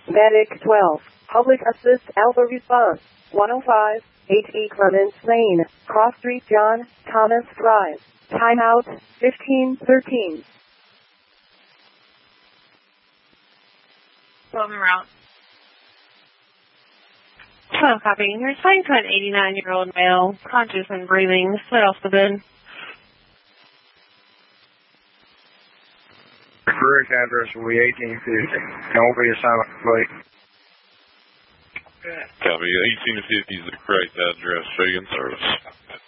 Medic 12. Public Assist Alpha Response. 105. H.E. Clements Lane. Cross Street John Thomas Drive. Timeout 1513. Welcome route. Copy. You're assigned to an 89-year-old male, conscious and breathing, split off the bed. The correct address will be 1850. And will be assignment complete. Copy. 1850 is the correct address. Show you in service.